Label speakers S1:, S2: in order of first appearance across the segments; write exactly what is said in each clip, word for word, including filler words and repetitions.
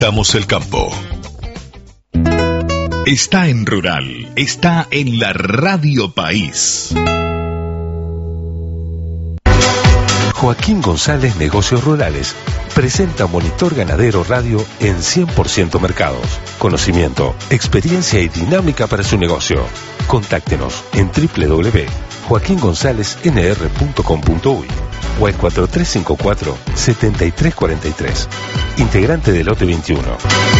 S1: Damos el campo. Está en Rural, está en la Radio País.
S2: Joaquín González Negocios Rurales presenta Monitor Ganadero Radio en cien por ciento Mercados. Conocimiento, experiencia y dinámica para su negocio. Contáctenos en doble u doble u doble u punto joaquín gonzález n r punto com punto u y o al cuatro tres cinco cuatro, siete tres cuatro tres. Integrante de Lote veintiuno.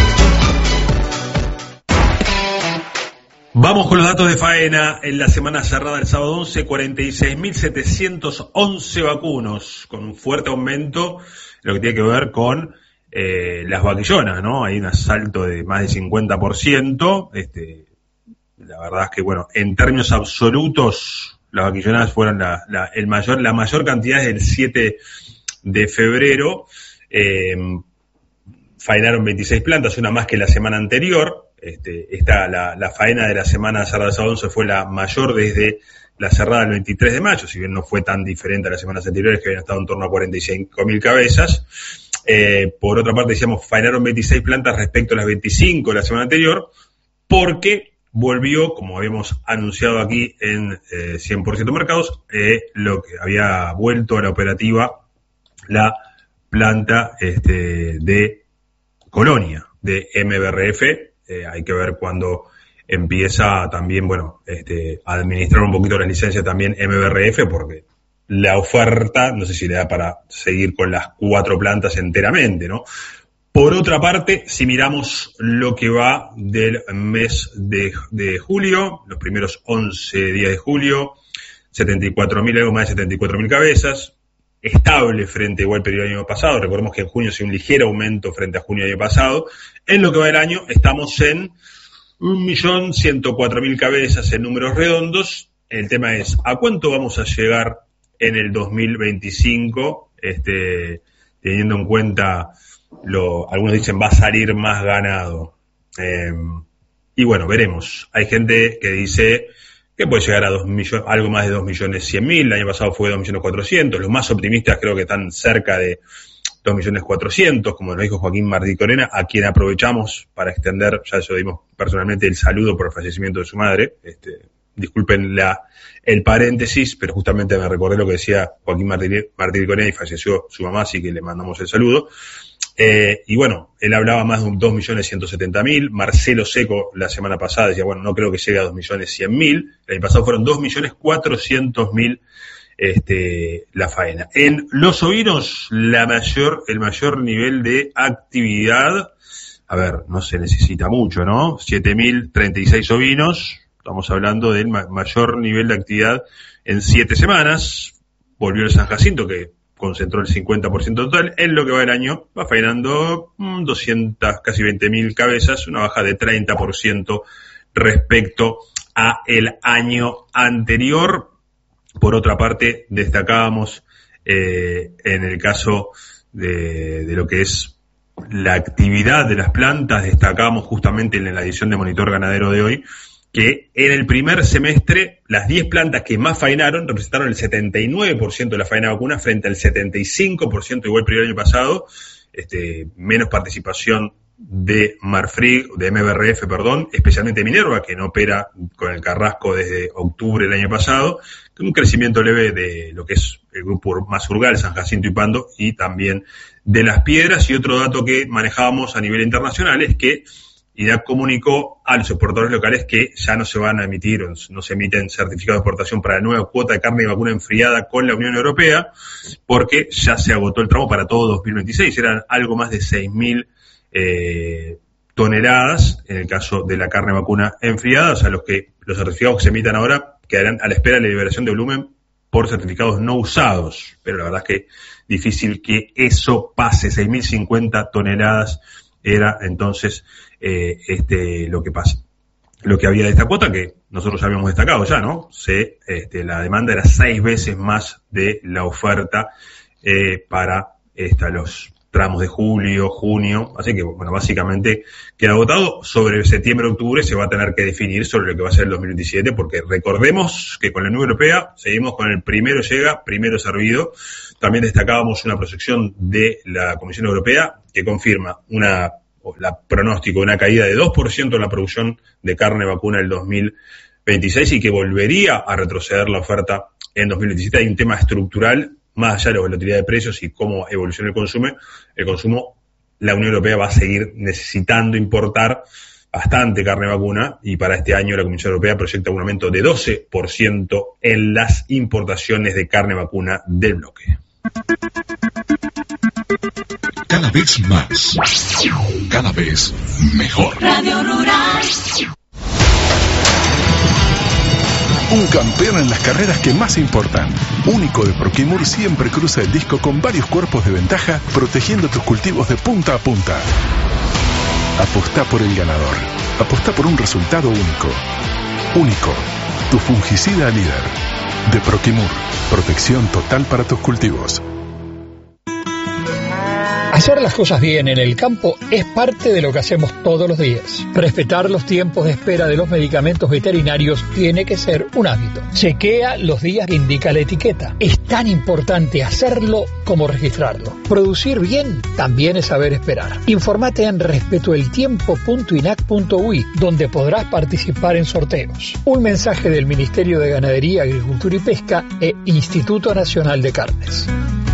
S3: Vamos con los datos de faena. En la semana cerrada el sábado once, cuarenta y seis mil setecientos once vacunos, con un fuerte aumento en lo que tiene que ver con eh, las vaquillonas, ¿no? Hay un asalto de más del cincuenta por ciento. Este, la verdad es que, bueno, en términos absolutos, las vaquillonas fueron la, la, el mayor, la mayor cantidad desde el siete de febrero. Eh, faenaron veintiséis plantas, una más que la semana anterior. Este, esta, la, la faena de la semana cerrada del sábado once fue la mayor desde la cerrada del veintitrés de mayo, si bien no fue tan diferente a las semanas anteriores, que habían estado en torno a cuarenta y cinco mil cabezas. Eh, por otra parte, decíamos, faenaron veintiséis plantas respecto a las veinticinco de la semana anterior, porque volvió, como habíamos anunciado aquí en eh, cien por ciento Mercados, eh, lo que había vuelto a la operativa la planta este, de Colonia, de M B R F. Eh, hay que ver cuándo empieza también, bueno, este, a administrar un poquito la licencia también M B R F, porque la oferta, no sé si le da para seguir con las cuatro plantas enteramente, ¿no? Por otra parte, si miramos lo que va del mes de, de julio, los primeros once días de julio, setenta y cuatro mil, algo más de setenta y cuatro mil cabezas, estable frente igual periodo del año pasado. Recordemos que en junio sí un ligero aumento frente a junio del año pasado. En lo que va del año estamos en un millón ciento cuatro mil cabezas en números redondos. El tema es, ¿a cuánto vamos a llegar en el dos mil veinticinco? Este, teniendo en cuenta, lo, algunos dicen va a salir más ganado. Eh, y bueno, veremos. Hay gente que dice que puede llegar a dos millones, algo más de dos millones cien mil. El año pasado fue dos millones cuatrocientos. Los más optimistas creo que están cerca de dos millones cuatrocientos, como nos dijo Joaquín Martí Corena, a quien aprovechamos para extender, ya eso dimos personalmente, el saludo por el fallecimiento de su madre. Este, disculpen la, el paréntesis, pero justamente me recordé lo que decía Joaquín Martí, Martí Corena y falleció su mamá, así que le mandamos el saludo. Eh, y bueno, él hablaba más de un dos millones ciento setenta mil. Marcelo Seco la semana pasada decía, bueno, no creo que llegue a dos millones cien mil. El año pasado fueron dos millones cuatrocientos mil este, la faena. En los ovinos, la mayor, el mayor nivel de actividad, a ver, no se necesita mucho, ¿no? siete mil treinta y seis ovinos. Estamos hablando del ma- mayor nivel de actividad en siete semanas. Volvió el San Jacinto, que concentró el cincuenta por ciento total. En lo que va del año va faenando mmm, doscientas, casi veinte mil cabezas, una baja de treinta por ciento respecto a el año anterior. Por otra parte, destacábamos eh, en el caso de, de lo que es la actividad de las plantas, destacábamos justamente en la edición de Monitor Ganadero de hoy, que en el primer semestre las diez plantas que más faenaron representaron el setenta y nueve por ciento de la faena vacuna frente al setenta y cinco por ciento igual periodo del año pasado. Este, menos participación de Marfrig, de M B R F, perdón, especialmente Minerva, que no opera con el Carrasco desde octubre del año pasado, con un crecimiento leve de lo que es el grupo Mazurgal, San Jacinto y Pando, y también de Las Piedras. Y otro dato que manejábamos a nivel internacional es que I D A C comunicó a los exportadores locales que ya no se van a emitir, no se emiten certificados de exportación para la nueva cuota de carne y vacuna enfriada con la Unión Europea, porque ya se agotó el tramo para todo dos mil veintiséis. Eran algo más de seis mil eh, toneladas en el caso de la carne vacuna enfriada. O sea, los que los certificados que se emitan ahora quedarán a la espera de la liberación de volumen por certificados no usados. Pero la verdad es que difícil que eso pase. seis mil cincuenta toneladas era entonces eh, este lo que pasa. Lo que había de esta cuota, que nosotros ya habíamos destacado ya, ¿no? Se, este, la demanda era seis veces más de la oferta eh, para esta, los tramos de julio, junio. Así que, bueno, básicamente queda agotado. Sobre septiembre, octubre se va a tener que definir sobre lo que va a ser el dos mil veintisiete, porque recordemos que con la Unión Europea seguimos con el primero llega, primero servido. También destacábamos una proyección de la Comisión Europea que confirma una la pronóstico de una caída de dos por ciento en la producción de carne vacuna en el dos mil veintiséis y que volvería a retroceder la oferta en dos mil veintisiete. Hay un tema estructural, más allá de la volatilidad de precios y cómo evoluciona el consumo, el consumo, la Unión Europea va a seguir necesitando importar bastante carne vacuna y para este año la Comisión Europea proyecta un aumento de doce por ciento en las importaciones de carne vacuna del bloque.
S1: Cada vez más, cada vez mejor.
S4: Radio Rural.
S5: Un campeón en las carreras que más importan. Único de Proquimur siempre cruza el disco con varios cuerpos de ventaja, protegiendo tus cultivos de punta a punta. Apostá por el ganador. Apostá por un resultado único. Único. Tu fungicida líder. De Proquimur. Protección total para tus cultivos.
S6: Hacer las cosas bien en el campo es parte de lo que hacemos todos los días. Respetar los tiempos de espera de los medicamentos veterinarios tiene que ser un hábito. Chequea los días que indica la etiqueta. Es tan importante hacerlo como registrarlo. Producir bien también es saber esperar. Informate en respetoeltiempo punto inac punto uy, donde podrás participar en sorteos. Un mensaje del Ministerio de Ganadería, Agricultura y Pesca e Instituto Nacional de Carnes.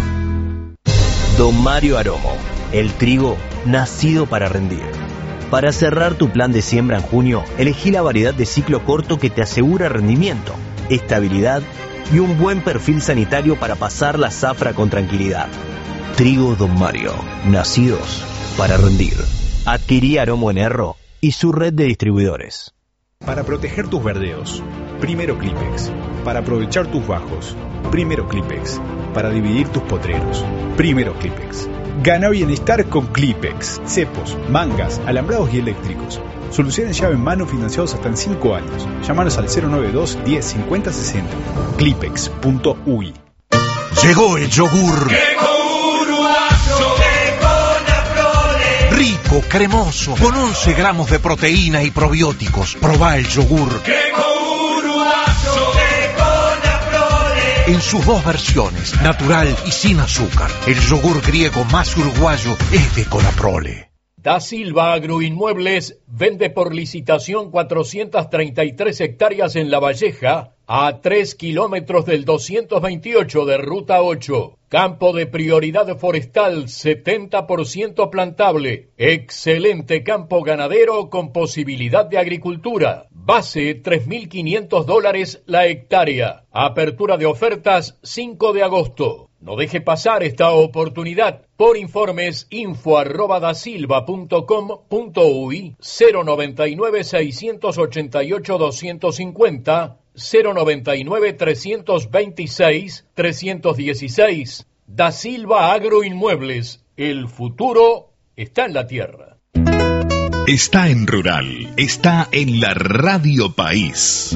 S7: Don Mario Aromo, el trigo nacido para rendir. Para cerrar tu plan de siembra en junio, elegí la variedad de ciclo corto que te asegura rendimiento, estabilidad y un buen perfil sanitario para pasar la zafra con tranquilidad. Trigo Don Mario, nacidos para rendir. Adquirí Aromo en Erro y su red de distribuidores.
S8: Para proteger tus verdeos, primero Clipex. Para aprovechar tus bajos, primero Clipex. Para dividir tus potreros, primero Clipex. Gana bienestar con Clipex. Cepos, mangas, alambrados y eléctricos. Soluciones llave en mano financiados hasta en cinco años. Llámanos al cero nueve dos, diez, cincuenta, sesenta. Clipex punto uy.
S9: Llegó el yogur.
S4: Llegó Uruguayo de Conaprole.
S9: Rico, cremoso, con once gramos de proteína y probióticos. Probá el yogur.
S4: Llegó Uruguayo de Conaprole.
S9: En sus dos versiones, natural y sin azúcar. El yogur griego más uruguayo es de Conaprole.
S10: Da Silva Agroinmuebles vende por licitación cuatrocientas treinta y tres hectáreas en La Valleja a tres kilómetros del doscientos veintiocho de Ruta ocho. Campo de prioridad forestal, setenta por ciento plantable. Excelente campo ganadero con posibilidad de agricultura. Base tres mil quinientos dólares la hectárea. Apertura de ofertas cinco de agosto. No deje pasar esta oportunidad. Por informes, info arroba dasilva punto com punto uy, cero noventa y nueve, seiscientos ochenta y ocho, doscientos cincuenta, cero noventa y nueve, trescientos veintiséis, trescientos dieciséis. Da Silva Agroinmuebles. El futuro está en la tierra.
S1: Está en Rural, está en la Radio País.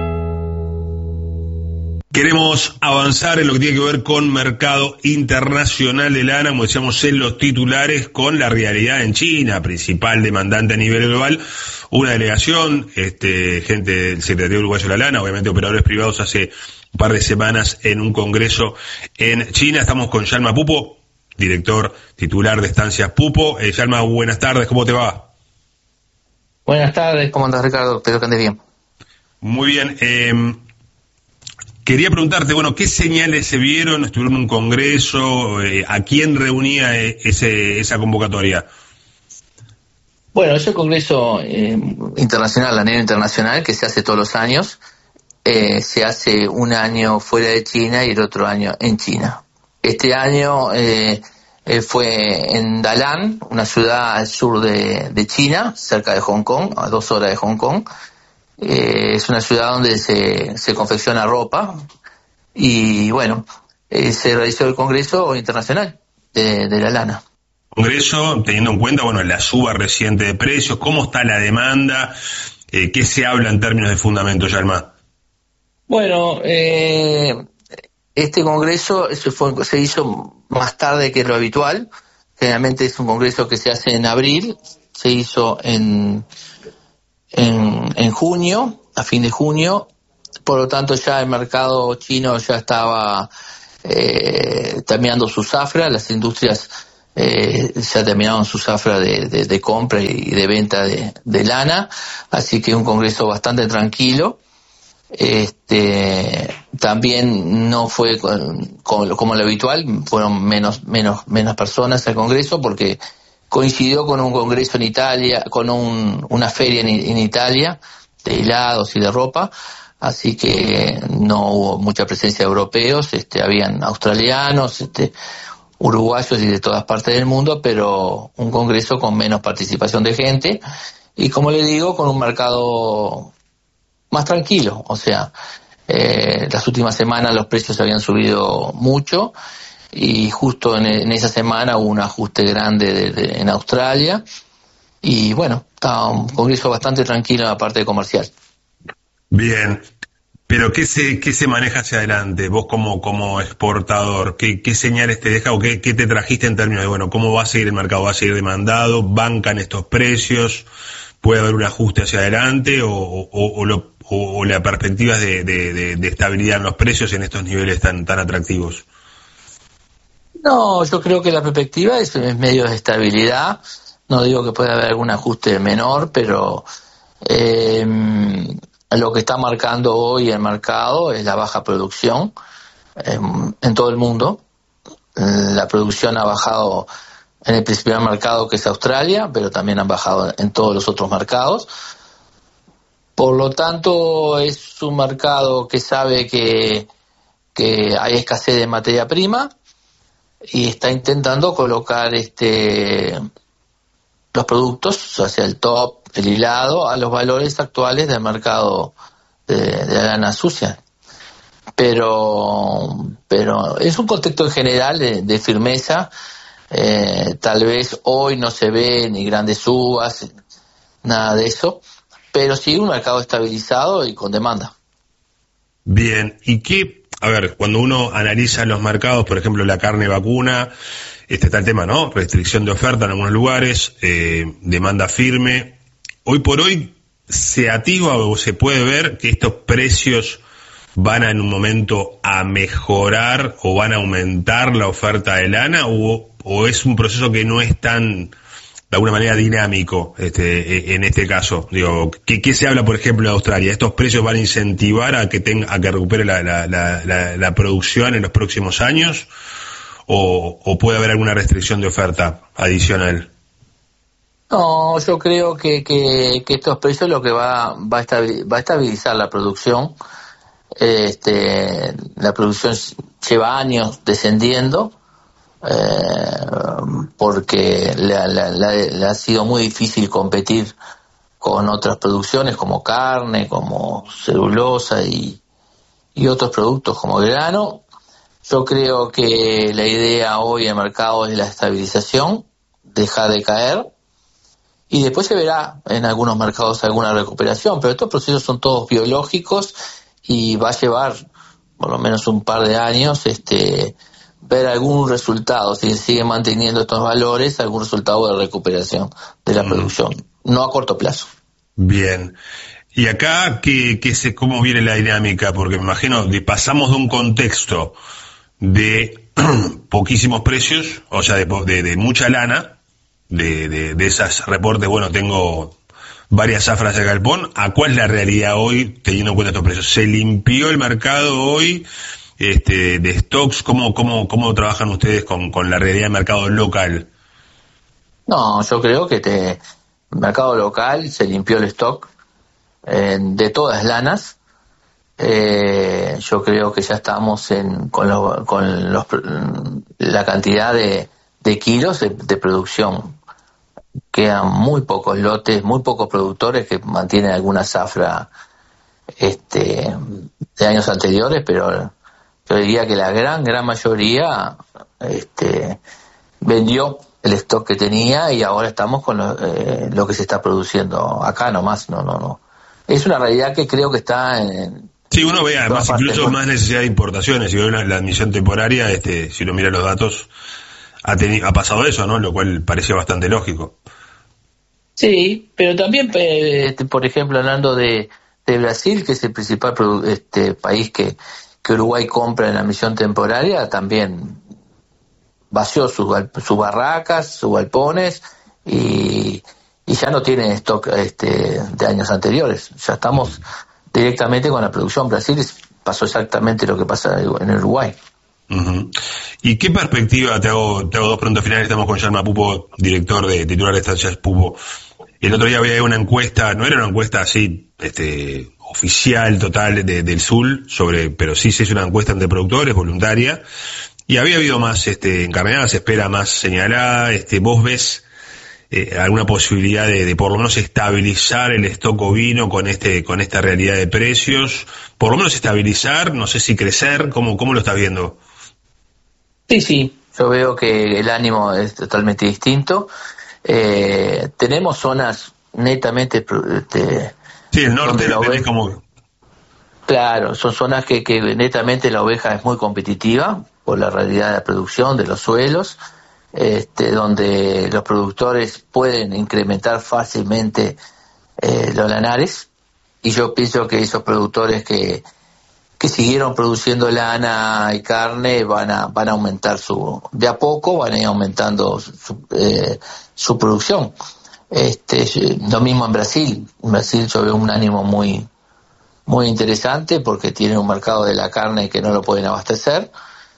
S3: Queremos avanzar en lo que tiene que ver con mercado internacional de lana, como decíamos en los titulares, con la realidad en China, principal demandante a nivel global. Una delegación, este, gente del Secretario Uruguayo de la Lana, obviamente operadores privados, hace un par de semanas en un congreso en China. Estamos con Yalma Pupo, director titular de Estancias Pupo. Eh, Yalma, buenas tardes, ¿cómo te va?
S11: Buenas tardes, ¿cómo andas, Ricardo? Espero que andes bien.
S3: Muy bien. Eh, Quería preguntarte, bueno, ¿qué señales se vieron? ¿Estuvieron en un congreso? Eh, ¿A quién reunía ese, esa convocatoria?
S11: Bueno, es el congreso eh, internacional, a nivel internacional, que se hace todos los años. Eh, se hace un año fuera de China y el otro año en China. Este año eh, eh, fue en Dalian, una ciudad al sur de, de China, cerca de Hong Kong, a dos horas de Hong Kong. Eh, es una ciudad donde se, se confecciona ropa y bueno, eh, se realizó el Congreso Internacional de, de la Lana.
S3: Congreso, teniendo en cuenta, bueno, la suba reciente de precios, ¿cómo está la demanda? Eh, ¿Qué se habla en términos de fundamento, Yalma?
S11: Bueno, eh, este Congreso se, fue, se hizo más tarde que lo habitual. Generalmente es un Congreso que se hace en abril, se hizo en... En, en junio, a fin de junio, por lo tanto ya el mercado chino ya estaba eh, terminando su zafra, las industrias eh, ya terminaron su zafra de, de, de compra y de venta de, de lana, así que un congreso bastante tranquilo. Este, también no fue con, con, como lo habitual, fueron menos, menos, menos personas al congreso porque coincidió con un congreso en Italia, con un, una feria en, en Italia de helados y de ropa, así que no hubo mucha presencia de europeos, este, habían australianos, este, uruguayos y de todas partes del mundo, pero un congreso con menos participación de gente y, como le digo, con un mercado más tranquilo. O sea, eh, las últimas semanas los precios habían subido mucho y justo en, en esa semana hubo un ajuste grande de, de, en Australia y bueno, estaba un congreso bastante tranquilo en la parte comercial.
S3: Bien. Pero ¿qué se, qué se maneja hacia adelante? Vos como, como exportador, ¿qué, qué señales te deja o qué, qué te trajiste en términos de, bueno, cómo va a seguir el mercado? ¿Va a seguir demandado? ¿Bancan estos precios? ¿Puede haber un ajuste hacia adelante? ¿O, o, o, lo, o, o la perspectiva de, de, de, de estabilidad en los precios en estos niveles tan, tan atractivos?
S11: No, yo creo que la perspectiva es, es medio de estabilidad. No digo que pueda haber algún ajuste menor, pero eh, lo que está marcando hoy el mercado es la baja producción eh, en todo el mundo. La producción ha bajado en el principal mercado, que es Australia, pero también han bajado en todos los otros mercados. Por lo tanto, es un mercado que sabe que, que hay escasez de materia prima y está intentando colocar este los productos, o sea, el top, el hilado, a los valores actuales del mercado de, de la lana sucia. Pero, pero es un contexto en general de, de firmeza. Eh, tal vez hoy no se ve ni grandes subas, nada de eso, pero sí un mercado estabilizado y con demanda.
S3: Bien, ¿y qué? A ver, cuando uno analiza los mercados, por ejemplo, la carne vacuna, este está el tema, ¿no? Restricción de oferta en algunos lugares, eh, demanda firme. Hoy por hoy, ¿se ativa o se puede ver que estos precios van a en un momento a mejorar o van a aumentar la oferta de lana, o, o es un proceso que no es tan, de alguna manera, dinámico este, en este caso? Digo, ¿qué, qué se habla, por ejemplo, de Australia? ¿Estos precios van a incentivar a que tenga, a que recupere la, la, la, la, la producción en los próximos años? O, ¿O puede haber alguna restricción de oferta adicional?
S11: No, yo creo que, que, que estos precios lo que va, va, a estabilizar, va a estabilizar la producción. Este, la producción lleva años descendiendo eh, porque le, le, le, le ha sido muy difícil competir con otras producciones como carne, como celulosa y, y otros productos como grano. Yo creo que la idea hoy en el mercado es la estabilización, dejar de caer, y después se verá en algunos mercados alguna recuperación, pero estos procesos son todos biológicos y va a llevar por lo menos un par de años este ver algún resultado, si se sigue manteniendo estos valores, algún resultado de recuperación de la mm. producción, no a corto plazo.
S3: Bien. Y acá, ¿qué, qué se, ¿cómo viene la dinámica? Porque me imagino, de, pasamos de un contexto de poquísimos precios, o sea, de, de, de mucha lana, de, de, de esas reportes, bueno, tengo varias zafras de galpón, ¿a cuál es la realidad hoy, teniendo en cuenta estos precios? ¿Se limpió el mercado hoy este, de stocks? ¿Cómo, cómo, cómo trabajan ustedes con, con la realidad del mercado local?
S11: No, yo creo que te, el mercado local se limpió el stock eh, de todas lanas. Eh, yo creo que ya estamos en, con, los, con los, la cantidad de, de kilos de, de producción. Quedan muy pocos lotes, muy pocos productores que mantienen alguna zafra este, de años anteriores, pero yo diría que la gran, gran mayoría este, vendió el stock que tenía y ahora estamos con lo, eh, lo que se está produciendo acá nomás. No, no, no. Es una realidad que creo que está en...
S3: Sí, uno ve además incluso más necesidad de importaciones. Si ve una, la admisión temporaria, este, si uno mira los datos, ha, tenido, ha pasado eso, ¿no? Lo cual parecía bastante lógico.
S11: Sí, pero también, este, por ejemplo, hablando de, de Brasil, que es el principal este, país que, que Uruguay compra en la admisión temporaria, también vació sus, sus barracas, sus galpones y, y ya no tiene stock este, de años anteriores. Ya estamos directamente con la producción. Brasil pasó exactamente lo que pasa en Uruguay.
S3: Uh-huh. ¿Y qué perspectiva, te hago, te hago dos preguntas finales, estamos con Yalma Pupo, director de titular de Estancias Pupo. El otro día había una encuesta, no era una encuesta así, este, oficial, total, de, del S U L, sobre, pero sí se hizo una encuesta entre productores, voluntaria, y había habido más, este, encarnada, se espera más señalada, este, vos ves, eh, alguna posibilidad de, de por lo menos estabilizar el stock ovino con este, con esta realidad de precios, por lo menos estabilizar, no sé si crecer, ¿cómo, cómo lo estás viendo?
S11: Sí, sí, yo veo que el ánimo es totalmente distinto. Eh, tenemos zonas netamente... Este,
S3: sí, el norte lo tenés como...
S11: Claro, son zonas que, que netamente la oveja es muy competitiva por la realidad de la producción, de los suelos, este, donde los productores pueden incrementar fácilmente eh, los lanares, y yo pienso que esos productores que que siguieron produciendo lana y carne van a van a aumentar su de a poco van a ir aumentando su, eh, su producción. Este, lo mismo en Brasil. En Brasil yo veo un ánimo muy muy interesante porque tienen un mercado de la carne que no lo pueden abastecer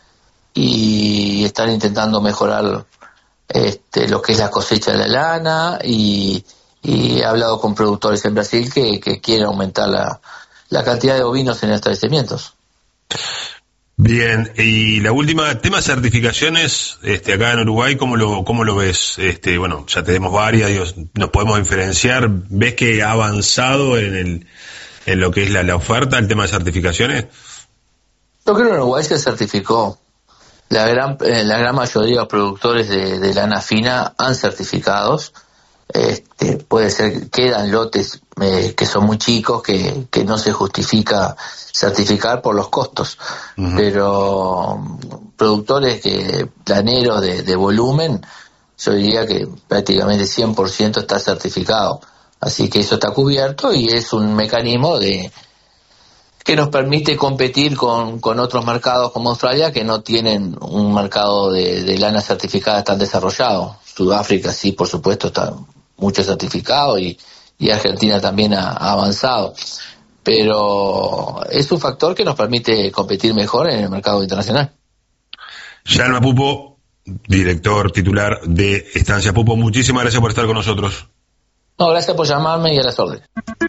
S11: y están intentando mejorar este, lo que es la cosecha de la lana, y, y he hablado con productores en Brasil que, que quieren aumentar la la cantidad de ovinos en establecimientos.
S3: Bien, y la última, tema de certificaciones, este, acá en Uruguay, ¿cómo lo, cómo lo ves? Este, bueno, ya tenemos varias, Dios, nos podemos diferenciar. ¿Ves que ha avanzado en el, en lo que es la, la oferta, el tema de certificaciones?
S11: Yo creo que en Uruguay se certificó. La gran, eh, la gran mayoría de los productores de, de lana fina han certificados. Este, puede ser, quedan lotes eh, que son muy chicos que, que no se justifica certificar por los costos, uh-huh. Pero productores que planeros de, de volumen, yo diría que prácticamente cien por ciento está certificado, así que eso está cubierto y es un mecanismo de que nos permite competir con, con otros mercados como Australia, que no tienen un mercado de, de lana certificada tan desarrollado. Sudáfrica sí, por supuesto, está mucho certificado, y, y Argentina también ha, ha avanzado, pero es un factor que nos permite competir mejor en el mercado internacional.
S3: Yalma Pupo, director titular de Estancias Pupo, muchísimas gracias por estar con nosotros.
S11: No, gracias por llamarme y a las órdenes.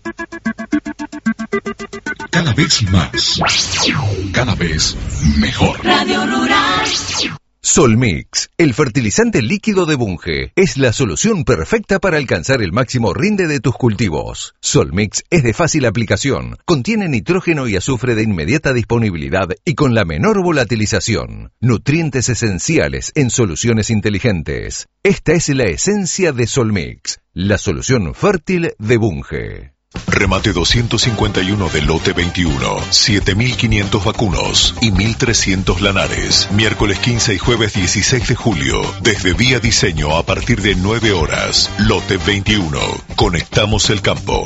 S1: Cada vez más, cada vez mejor.
S4: Radio Rural.
S2: Solmix, el fertilizante líquido de Bunge, es la solución perfecta para alcanzar el máximo rinde de tus cultivos. Solmix es de fácil aplicación, contiene nitrógeno y azufre de inmediata disponibilidad y con la menor volatilización. Nutrientes esenciales en soluciones inteligentes. Esta es la esencia de Solmix, la solución fértil de Bunge.
S1: Remate doscientos cincuenta y uno del lote veintiuno, siete mil quinientos vacunos y mil trescientos lanares. Miércoles quince y jueves dieciséis de julio, desde Vía Diseño a partir de nueve horas. Lote veintiuno. Conectamos el campo.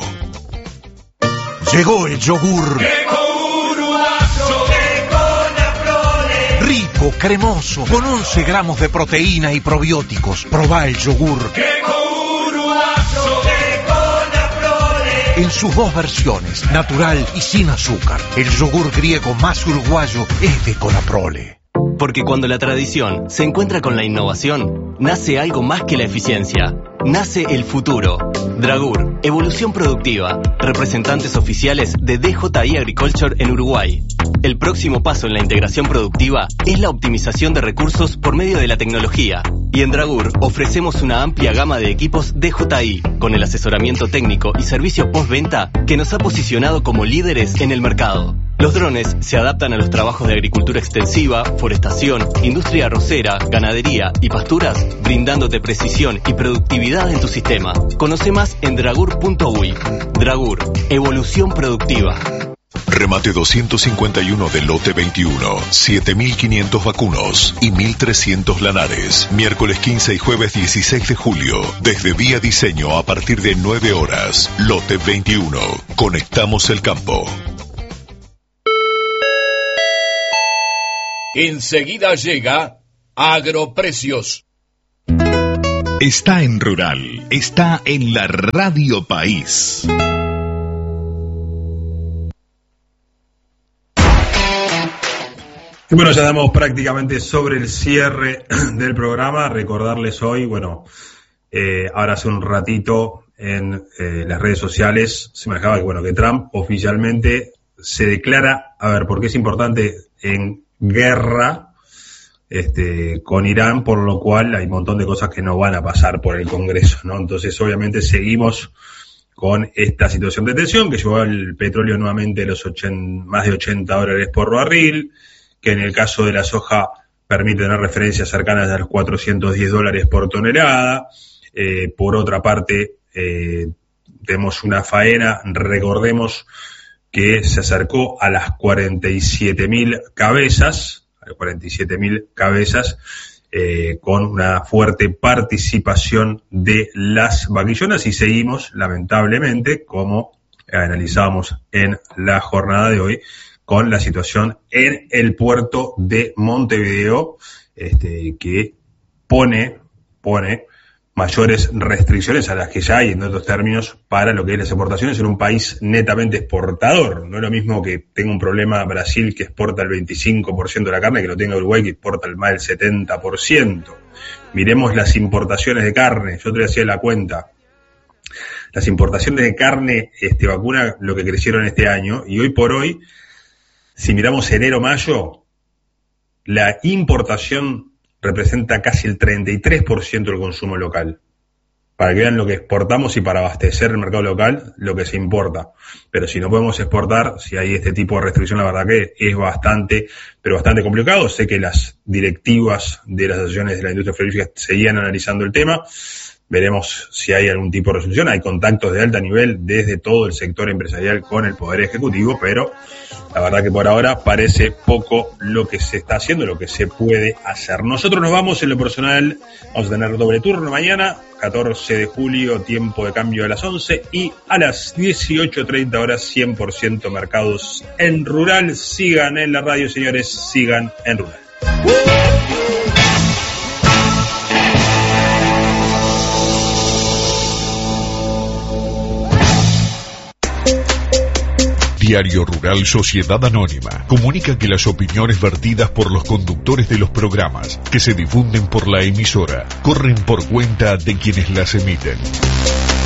S9: Llegó el yogur.
S4: Llegó Uruguayo de Conaprole.
S9: Rico, cremoso, con once gramos de proteína y probióticos. Probá el yogur.
S4: Llegó Uruguayo de
S9: en sus dos versiones, natural y sin azúcar. El yogur griego más uruguayo es de Conaprole.
S7: Porque cuando la tradición se encuentra con la innovación, nace algo más que la eficiencia. Nace el futuro. Dragur, evolución productiva, representantes oficiales de D J I Agriculture en Uruguay. El próximo paso en la integración productiva es la optimización de recursos por medio de la tecnología. Y en Dragur ofrecemos una amplia gama de equipos D J I, con el asesoramiento técnico y servicio postventa que nos ha posicionado como líderes en el mercado. Los drones se adaptan a los trabajos de agricultura extensiva, forestación, industria arrocera, ganadería y pasturas, brindándote precisión y productividad en tu sistema. Conoce más en dragur punto uy. Dragur, evolución productiva.
S1: Remate doscientos cincuenta y uno del lote veintiuno, siete mil quinientos vacunos y mil trescientos lanares. Miércoles quince y jueves dieciséis de julio, desde Vía Diseño a partir de nueve horas. Lote veintiuno. Conectamos el campo.
S10: Enseguida llega Agroprecios.
S12: Está en Rural, está en la Radio País.
S3: Y bueno, ya damos prácticamente sobre el cierre del programa. Recordarles hoy, bueno, eh, ahora hace un ratito en eh, las redes sociales se manejaba que, bueno, que Trump oficialmente se declara, a ver, porque es importante, en guerra este, con Irán, por lo cual hay un montón de cosas que no van a pasar por el Congreso, ¿no? Entonces, obviamente, seguimos con esta situación de tensión que llevó al petróleo nuevamente a los ochenta, más de ochenta dólares por barril, que en el caso de la soja permite tener referencias cercanas a los cuatrocientos diez dólares por tonelada. Eh, por otra parte, eh, tenemos una faena, recordemos que se acercó a las cuarenta y siete mil cabezas, a las cuarenta y siete mil cabezas, eh, con una fuerte participación de las vaquillonas, y seguimos, lamentablemente, como analizábamos en la jornada de hoy, con la situación en el puerto de Montevideo, este, que pone, pone mayores restricciones a las que ya hay, en otros términos, para lo que es las exportaciones en un país netamente exportador. No es lo mismo que tenga un problema Brasil, que exporta el veinticinco por ciento de la carne, que lo tenga Uruguay, que exporta el más del setenta por ciento. Miremos las importaciones de carne. Yo te hacía la cuenta. Las importaciones de carne este, vacuna, lo que crecieron este año, y hoy por hoy, si miramos enero-mayo, la importación representa casi el treinta y tres por ciento del consumo local. Para que vean lo que exportamos y para abastecer el mercado local, lo que se importa. Pero si no podemos exportar, si hay este tipo de restricción, la verdad que es bastante, pero bastante complicado. Sé que las directivas de las asociaciones de la industria frigorífica seguían analizando el tema. Veremos si hay algún tipo de resolución. Hay contactos de alto nivel desde todo el sector empresarial con el Poder Ejecutivo, pero la verdad que por ahora parece poco lo que se está haciendo, lo que se puede hacer. Nosotros nos vamos en lo personal, vamos a tener doble turno mañana, catorce de julio, tiempo de cambio a las once, y a las dieciocho treinta horas cien por ciento mercados en Rural. Sigan en la radio, señores, sigan en Rural.
S12: Diario Rural Sociedad Anónima comunica que las opiniones vertidas por los conductores de los programas que se difunden por la emisora corren por cuenta de quienes las emiten.